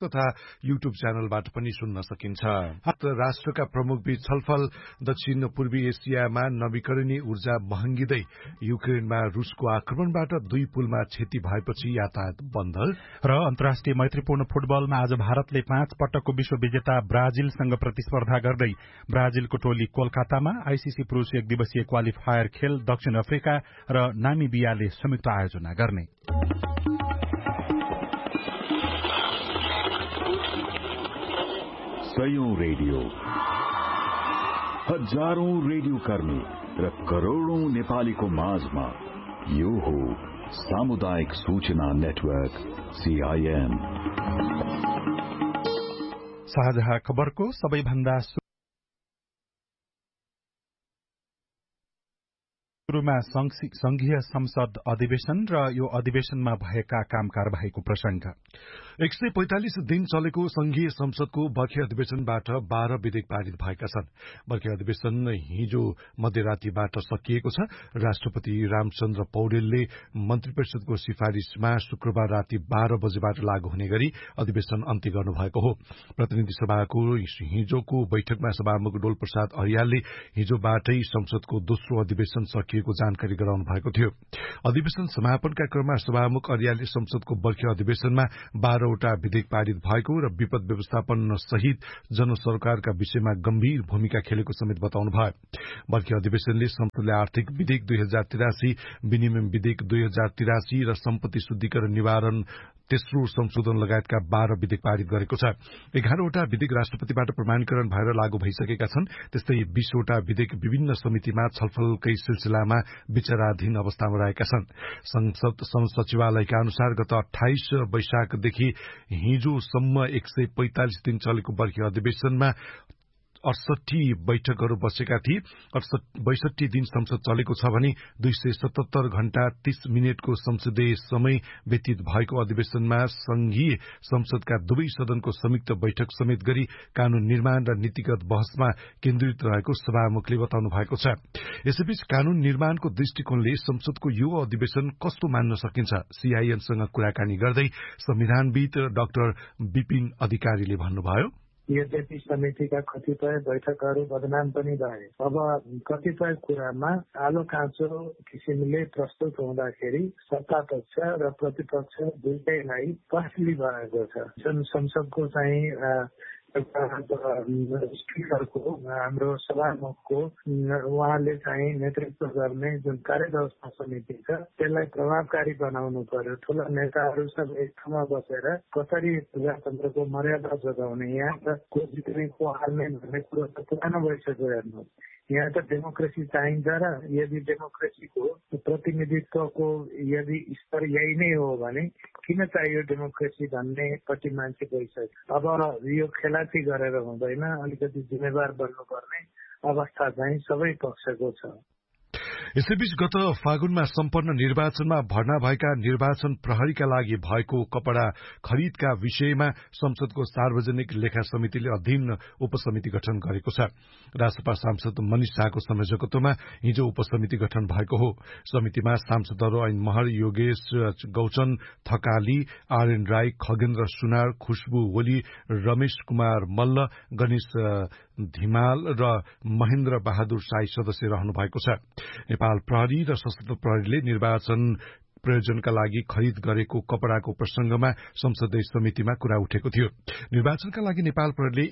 तथा युट्युब च्यानलबाट पनि सुन्न सकिन्छ। राष्ट्रका प्रमुख बीच छलफल। दक्षिण पूर्वी एसियामा नवीकरणीय ऊर्जा महँगिँदै युक्रेनमा रुसको आक्रमणबाट 2 पुलमा क्षति भएपछि यातायात बन्द। र अन्तर्राष्ट्रिय मैत्रीपूर्ण फुटबलमा आज भारतले 5 पटकको विश्व विजेता ब्राजिलसँग प्रतिस्पर्धा गर्दै ब्राजिलको टोली कोलकातामा आईसीसी पुरुष 1 दिवसीय क्वालिफायर खेल दक्षिण अफ्रिका र नामिबियाले संयुक्त आयोजना गर्ने। सयौं रेडियो, हजारौं रेडियो कर्मी र करोड़ौं नेपालीको माझमा यो हो सामुदायिक सूचना नेटवर्क CIN। साझा खबरको सबैभन्दा सुरुमा संघीय संसद अधिवेशन र यो अधिवेशनमा भएका काम कारबाहीको प्रसंग। 145 दिन चलेको संघीय संसदको बर्खे अधिवेशनबाट 12 विधेयक पारित भएका छन्। बर्खे अधिवेशन हिजो मध्यरातीबाट सकिएको छ। राष्ट्रपति रामचन्द्र पौडेलले मन्त्री परिषदको सिफारिशमा शुक्रबार राति 12 बजेबाट लागू हुने गरी अधिवेशन अन्त्य गर्नुभएको हो। प्रतिनिधि सभाको हिजोको बैठकमा सभामुख डोल प्रसाद अर्यालले हिजोबाटै संसदको दोस्रो अधिवेशन सकिएको जानकारी गराउनु भएको थियो। अधिवेशन समापनका क्रममा सभामुख अर्यालले संसदको बर्खे अधिवेशनमा 12 वटा विधेयक पारित भएको र विपद व्यवस्थापन सहित जनसरकारका विषयमा गम्भीर भूमिका खेलेको समेत बताउनु भयो। बर्खे अधिवेशनले संसदले आर्थिक विधेयक 2083, विनिमय विधेयक 2083 र सम्पत्ति शुद्धिकरण निवारण तेस्रो संशोधन लगायतका 12 विधेयक पारित गरेको छ। 11 वटा विधेयक राष्ट्रपतिबाट प्रमाणीकरण भएर लागू भइसकेका छन्। त्यस्तै 20 वटा विधेयक विभिन्न समितिमा छलफलकै सिलसिलामा विचाराधीन अवस्थामा रहेका छन्। संसद सचिवालयका अनुसार गत 28 वैशाखदेखि हिजोसम्म 145 दिन चलेको बर्खे अधिवेशनमा 68 बैठकहरू बसेका थिए। 62 दिन संसद चलेको छ भने 277 घण्टा 30 मिनटको संसदीय समय व्यतीत भएको अधिवेशनमा संघीय संसदका दुवै सदनको संयुक्त बैठक समेत गरी कानून निर्माण र नीतिगत बहसमा केन्द्रित रहेको सभामुखले बताउनु भएको छ। यसैबीच कानून निर्माणको दृष्टिकोणले संसदको यो अधिवेशन कस्तो मान्न सकिन्छ, CINसँग कुराकानी गर्दै संविधानविद डाक्टर विपिन अधिकारीले भन्नुभयो। यद्यपि समितिका कतिपय बैठकहरू बदनाम पनि भए। अब कतिपय कुरामा आलो काँचो किसिमले प्रस्तुत हुँदाखेरि सत्तापक्ष र प्रतिपक्ष दुईटैलाई पहली भएको छ। जुन संसदको चाहिँ स्पिकरको हाम्रो सभामुखको उहाँले चाहिँ नेतृत्व गर्ने जुन कार्यव्यवस्था समिति छ त्यसलाई प्रभावकारी बनाउनु पर्यो। ठूला नेताहरू सब एक ठाउँमा बसेर कसरी प्रजातन्त्रको मर्यादा जोगाउने, यहाँ त को जित्ने को हाल्ने भन्ने कुरो त पुरानो भइसक्यो। हेर्नु, यहाँ त डेमोक्रेसी चाहिन्छ र यदि डेमोक्रेसीको प्रतिनिधित्वको यदि स्तर यही नै हो भने किन चाहियो डेमोक्रेसी भन्ने पट्टि मान्छे गइसक्यो। अब यो खेलाची गरेर हुँदैन, अलिकति जिम्मेवार बन्नुपर्ने अवस्था चाहिँ सबै पक्षको छ। यसैबीच गत फागुनमा सम्पन्न निर्वाचनमा भर्ना भएका निर्वाचन प्रहरीका लागि भएको कपड़ा खरिदका विषयमा संसदको सार्वजनिक लेखा समितिले अध्ययन उपसमिति गठन गरेको छ। राष्ट्रपा सांसद मनिष शाहको संयोजकत्वमा हिजो उपसमिति गठन भएको हो। समितिमा सांसदहरू ऐन महर, योगेश गौचन थकाली, RN राई, खगेन्द्र सुनार, खुशबु ओली, रमेश कुमार मल्ल, गणेश धिमाल र महेन्द्र बहादुर साई सदस्य रहनु भएको छ। नेपाल प्रहरी र सशस्त्र प्रहरीले निर्वाचन प्रयोजनका लागि खरिद गरेको कपड़ाको प्रसंगमा संसदीय समितिमा कुरा उठेको थियो। निर्वाचनका लागि नेपाल प्रहरीले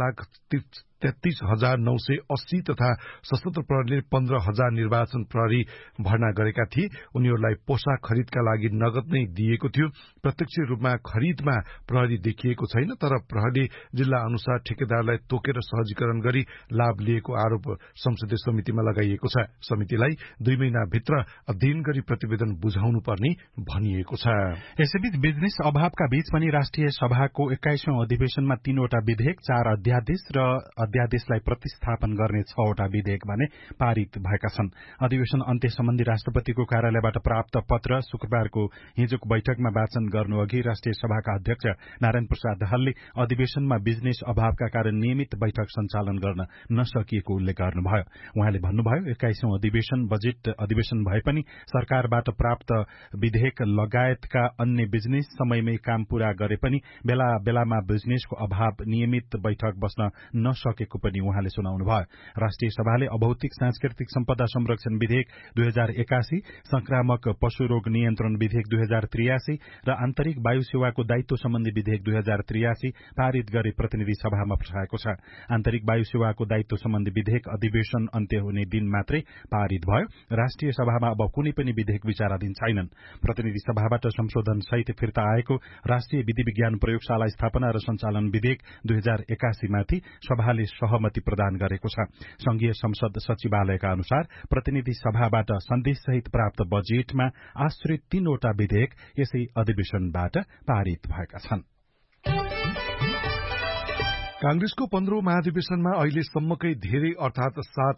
1,33,980 तथा सशस्त्र प्रहरीले 15,000 निर्वाचन प्रहरी भर्ना गरेका थिए। उनीहरूलाई पोसाक खरिदका लागि नगद नै दिएको थियो। प्रत्यक्ष रूपमा खरिदमा प्रहरी देखिएको छैन, तर प्रहरी जिल्ला अनुसार ठेकेदारलाई तोकेर सहजीकरण गरी लाभ लिएको आरोप संसदीय समितिमा लगाइएको छ। समितिलाई 2 महिनाभित्र अध्ययन गरी प्रतिवेदन बुझाउनु पर्ने भनिएको छ। यसैबीच बिजनेस अभावका बीच पनि राष्ट्रिय सभाको 21औं अधिवेशनमा 3 वटा विधेयक, 4 अध्यादेश र अध्यादेशलाई प्रतिस्थापन गर्ने 6वटा विधेयक भने पारित भएका छन्। अधिवेशन अन्त्य सम्बन्धी राष्ट्रपतिको कार्यालयबाट प्राप्त पत्र शुक्रबारको हिजोको बैठकमा वाचन गर्नुअघि राष्ट्रिय सभाका अध्यक्ष नारायण प्रसाद दाहालले अधिवेशनमा बिजनेस अभावका कारण नियमित बैठक सञ्चालन गर्न नसकिएको उल्लेख गर्नुभयो। उहाँले भन्नुभयो 21औं अधिवेशन बजेट अधिवेशन भए पनि सरकारबाट प्राप्त विधेयक लगायतका अन्य बिजनेस समयमै काम पूरा गरे पनि बेला बेलामा बिजनेसको अभाव नियमित बैठक बस्न नसकेको पनि उहाँले सुनाउनुभयो। राष्ट्रिय सभाले अभौतिक सांस्कृतिक सम्पदा संरक्षण विधेयक 2081, संक्रामक पशु रोग नियन्त्रण विधेयक 2083 र आन्तरिक वायु सेवाको दायित्व सम्बन्धी विधेयक 2083 पारित गरी प्रतिनिधि सभामा पठाएको छ। आन्तरिक वायु सेवाको दायित्व सम्बन्धी विधेयक अधिवेशन अन्त्य हुने दिन मात्रै पारित भयो। राष्ट्रिय सभामा अब कुनै पनि विधेयक विचाराधीन छैनन्। प्रतिनिधि सभाबाट संशोधन सहित फिर्ता आएको राष्ट्रिय विधि विज्ञान प्रयोगशाला स्थापना र सञ्चालन विधेयक 2081 माथि सभाले सहमति प्रदान गरेको छ। संघीय संसद सचिवालयका अनुसार प्रतिनिधि सभाबाट सन्देशसहित प्राप्त बजेटमा आश्रित 3वटा विधेयक यसै अधिवेशनबाट पारित भएका छन्। कांग्रेसको 15औं महाधिवेशनमा अहिलेसम्मकै धेरै अर्थात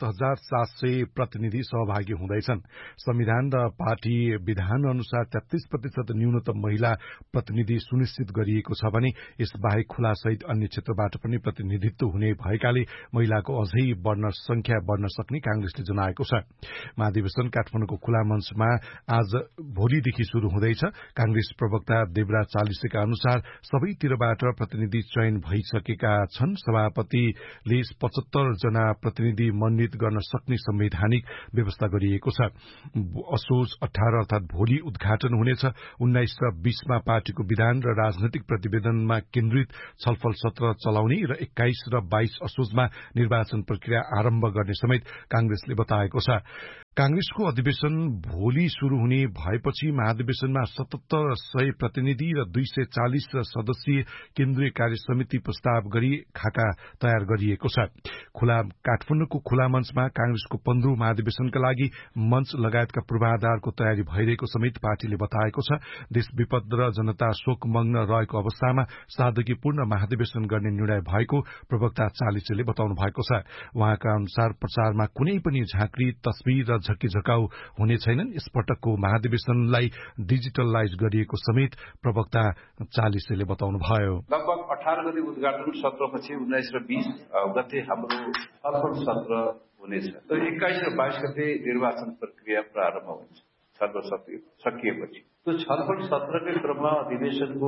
7,700 प्रतिनिधि सहभागी हुँदैछन्। संविधान र पार्टी विधान अनुसार 33% न्यूनतम महिला प्रतिनिधि सुनिश्चित गरिएको छ भने यसबाहेक खुला सहित अन्य क्षेत्रबाट पनि प्रतिनिधित्व हुने भएकाले महिलाको अझै संख्या बढ़न सक्ने कांग्रेसले जनाएको छ। महाधिवेशन काठमाडौँको खुला मञ्चमा आज भोलिदेखि शुरू हुँदैछ। कांग्रेस प्रवक्ता देवराज चालिसेका अनुसार सबैतिरबाट प्रतिनिधि चयन भइसकेका छन्। सभापतिले 75 जना प्रतिनिधि मनोनित गर्न सक्ने संवैधानिक व्यवस्था गरिएको छ। असोज 18 अर्थात भोलि उद्घाटन हुनेछ। 19 र 20 मा पार्टीको विधान र राजनैतिक प्रतिवेदनमा केन्द्रित छलफल सत्र चलाउने र 21 र 22 असोजमा निर्वाचन प्रक्रिया आरम्भ गर्ने समेत कांग्रेसले बताएको छ। कांग्रेसको अधिवेशन भोलि शुरू हुने भएपछि महाधिवेशनमा 7700 प्रतिनिधि र 240 सदस्यीय केन्द्रीय कार्य समिति प्रस्ताव गरी खाका तयार गरिएको छ। काठमाडौँको खुला मञ्चमा कांग्रेसको 15औं महाधिवेशनका लागि मञ्च लगायतका पूर्वाधारको तयारी भइरहेको समेत पार्टीले बताएको छ। देश विपद र जनता शोकमग्न रहेको अवस्थामा सादगीपूर्ण महाधिवेशन गर्ने निर्णय भएको प्रवक्ता चालिसेले बताउनु भएको छ। उहाँका अनुसार प्रचारमा कुनै पनि झाँक्री तस्बिर र झक्की झकाउ हुने छैनन्। यसपटकको महाधिवेशनलाई डिजिटलाइज गरिएको समेत प्रवक्ता चालिसेले बताउनुभयो। लगभग 18 गते उद्घाटन सत्रपछि 19 र 20 गते हाम्रो छलफल सत्र हुनेछ। 21 र 22 गते निर्वाचन प्रक्रिया प्रारम्भ हुन्छ। छलफल सत्र सकिएपछि त्यो छलफल सत्रकै क्रममा अधिवेशनको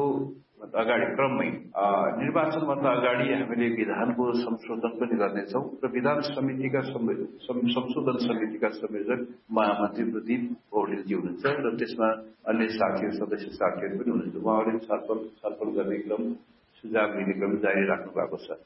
क्रममै निर्वाचनभन्दा अगाडि हामीले विधानको संशोधन पनि गर्नेछौँ र विधान समितिका संशोधन समितिका संयोजक महामन्त्री प्रदीप पौडेलजी हुनुहुन्छ र त्यसमा अन्य सदस्य साथीहरू पनि हुनुहुन्छ। उहाँहरूले छलफल गर्ने क्रम सुझाव लिने क्रम जारी राख्नु भएको छ।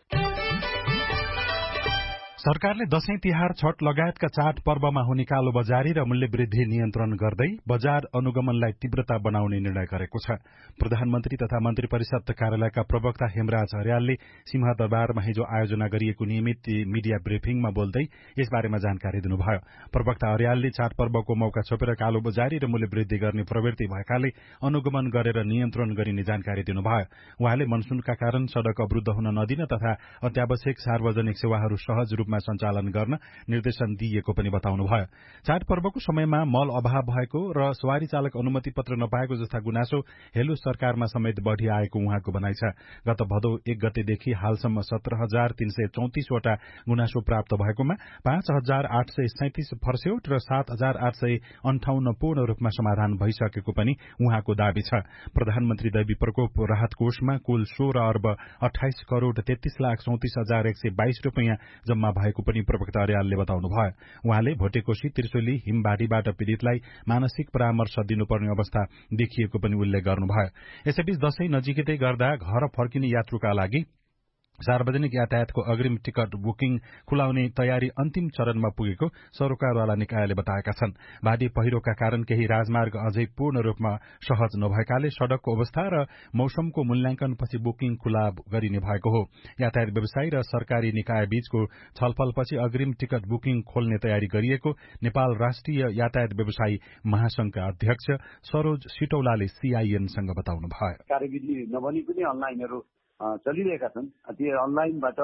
सरकारले दशैं तिहार छठ लगायतका चाड पर्वमा हुने कालो बजारी र मूल्य वृद्धि नियन्त्रण गर्दै बजार अनुगमनलाई तीव्रता बनाउने निर्णय गरेको छ। प्रधानमन्त्री तथा मन्त्री परिषद कार्यालयका प्रवक्ता हेमराज अर्यालले सिंहदरबारमा हिजो आयोजना गरिएको नियमित मिडिया ब्रिफिङमा बोल्दै यसबारेमा जानकारी दिनुभयो। प्रवक्ता अर्यालले चाडपर्वको मौका छोपेर कालो बजारी र मूल्य वृद्धि गर्ने प्रवृत्ति भएकाले अनुगमन गरेर नियन्त्रण गरिने जानकारी दिनुभयो। उहाँले मनसूनका कारण सड़क अवरूद्ध हुन नदिन तथा अत्यावश्यक सार्वजनिक सेवाहरू सहज रूपमा सञ्चालन गर्न निर्देशन दिइएको पनि बताउनुभयो। चाडपर्वको समयमा मल अभाव भएको र सवारी चालक अनुमति पत्र नपाएको जस्ता गुनासो हेलो सरकारमा समेत बढ़ी आएको उहाँको भनाइ छ। गत भदौ 1 गतेदेखि हालसम्म 17,334 वटा गुनासो प्राप्त भएकोमा 5,837 फर्स्यौट र 7,858 पूर्ण रूपमा समाधान भइसकेको पनि उहाँको दावी छ। प्रधानमन्त्री दैवी प्रकोप राहत कोषमा कुल 16 अर्ब 28 करोड़ 33,34,122 रूपियाँ जम्मा भएको पनि प्रवक्ता अर्यालले बताउनुभयो। उहाँले भोटेकोशी त्रिशुली हिमबाढ़ीबाट पीड़ितलाई मानसिक परामर्श दिनुपर्ने अवस्था देखिएको पनि उल्लेख गर्नुभयो। यसैबीच दशैं नजिकै गर्दा घर फर्किने यात्रुका लागि सार्वजनिक यातायातको अग्रिम टिकट बुकिङ खुलाउने तयारी अन्तिम चरणमा पुगेको सरोकारवाला निकायले बताएका छन्। बाढ़ी पहिरोका कारण केही राजमार्ग अझै पूर्ण रूपमा सहज नभएकाले सड़कको अवस्था र मौसमको मूल्याङ्कनपछि बुकिङ खुला गरिने भएको हो। यातायात व्यवसायी र सरकारी निकाय बीचको छलफलपछि अग्रिम टिकट बुकिङ खोल्ने तयारी गरिएको नेपाल राष्ट्रिय यातायात व्यवसायी महासंघका अध्यक्ष सरोज सिटौलाले सीआईएनसँग बताउनुभयो। कार्यविधि नबनी पनि अनलाइनहरू चलिरहेका छन्। त्यो अनलाइनबाट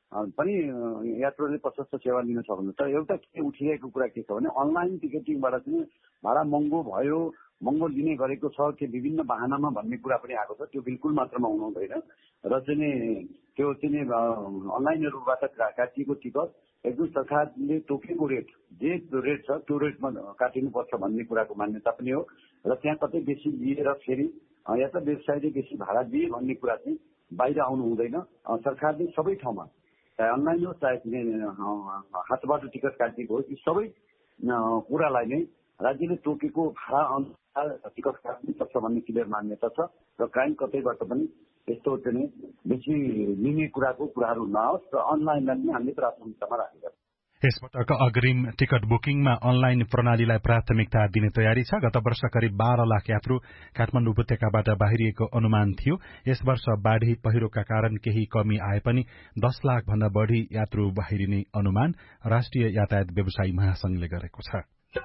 पनि यात्रुले प्रशस्त सेवा लिन सक्नुहुन्छ। तर एउटा के उठिरहेको कुरा के छ भने अनलाइन टिकटिङबाट चाहिँ भाडा महँगो भयो, महँगो लिने गरेको छ कि विभिन्न बहानामा भन्ने कुरा पनि आएको छ। त्यो बिल्कुल मात्रामा हुनु हुँदैन र चाहिँ त्यो चाहिँ अनलाइनहरूबाट काटिएको टिकट एकदम सरकारले तोकेको रेट जे रेट छ त्यो रेटमा काटिनुपर्छ भन्ने कुराको मान्यता पनि हो र त्यहाँ कतै बेसी लिएर फेरि या त व्यवसायले बेसी भाडा दिए भन्ने कुरा चाहिँ बाहिर आउनु हुँदैन। सरकारले सबै ठाउँमा चाहे अनलाइन हो चाहे हातबाट टिकट काटिएको हो यी सबै कुरालाई नै राज्यले तोकेको भाडा अनुसार टिकट काट्नु सक्छ भन्ने क्लियर मान्यता छ र काहीँ कतैबाट पनि यस्तो चाहिँ बेसी लिने कुराहरू नहोस् र अनलाइनलाई पनि हामीले प्राथमिकतामा राखेका छौँ। यसपटक अग्रिम टिकट बुकिङमा अनलाइन प्रणालीलाई प्राथमिकता दिने तयारी छ। गत वर्ष करिब 12 लाख यात्रु काठमाडौँ उपत्यकाबाट बाहिरिएको अनुमान थियो। यस वर्ष बाढ़ी पहिरोका कारण केही कमी आए पनि 10 लाख भन्दा बढ़ी यात्रु बाहिरिने अनुमान राष्ट्रिय यातायात व्यवसायी महासंघले गरेको छ।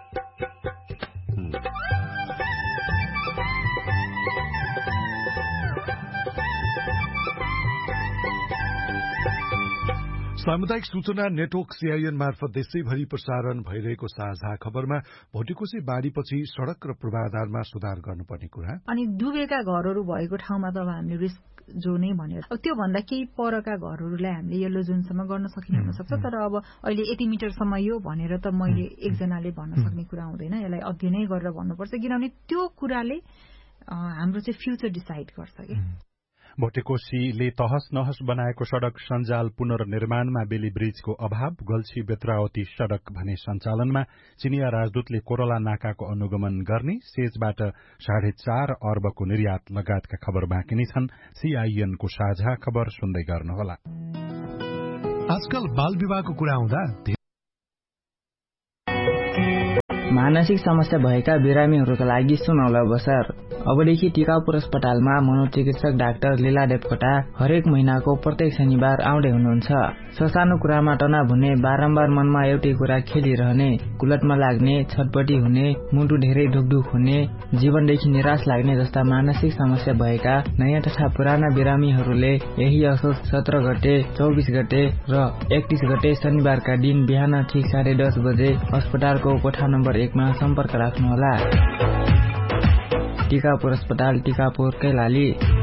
सामुदायिक सूचना नेटवर्क सीआईएन मार्फत देशैभरि प्रसारण भइरहेको साझा खबरमा भोटेकोशी बाढ़ीपछि सड़क र पूर्वाधारमा सुधार गर्नुपर्ने कुरा अनि डुबेका घरहरू भएको ठाउँमा त अब हामीले रिस्क जोन नै भनेर अब त्यो भन्दा केही परका घरहरूलाई हामीले येलो जोनसम्म गर्न सकिने हुन सक्छ। तर अब अहिले यति मिटरसम्म यो भनेर त मैले एकजनाले भन्न सक्ने कुरा हुँदैन। यसलाई अध्ययनै गरेर भन्नुपर्छ किनभने त्यो कुराले हाम्रो चाहिँ फ्युचर डिसाइड गर्छ कि। भोटेकोशीले तहस नहस बनाएको सड़क सञ्जाल पुनर्निर्माणमा बेली ब्रिजको अभाव, गल्छी बेत्रावती सड़क भने सञ्चालनमा, चिनिया राजदूतले कोरोला नाकाको अनुगमन गर्ने, सेजबाट 4.5 अर्बको निर्यात लगायतका खबर बाँकी नै छन्। सीआईएनको साझा खबर सुन्दै गर्नुहोला। आजकल बाल विवाहको कुरा आउँदा मानसिक समस्या भएका बिरामीहरूका लागि सुनौलो अवसर। अबदेखि टिकापुर अस्पतालमा मनोचिकित्सक डाक्टर लीला देवकोटा हरेक महिनाको प्रत्येक शनिबार आउँदै हुनुहुन्छ। ससानो कुरामा तनाव हुने, बारम्बार मनमा एउटै कुरा खेलिरहने, कुलतमा लाग्ने, छटपटी हुने, मुटु धेरै धुकधुक हुने, जीवनदेखि निराश लाग्ने जस्ता मानसिक समस्या भएका नयाँ तथा पुराना बिरामीहरूले यही असोज 17 गते, 24 गते र 31 गते शनिबारका दिन बिहान ठीक 10:30 बजे अस्पतालको कोठा नम्बर 1 मा सम्पर्क राख्नुहोला। टिकापुर अस्पताल, टिकापुर, कैलाली।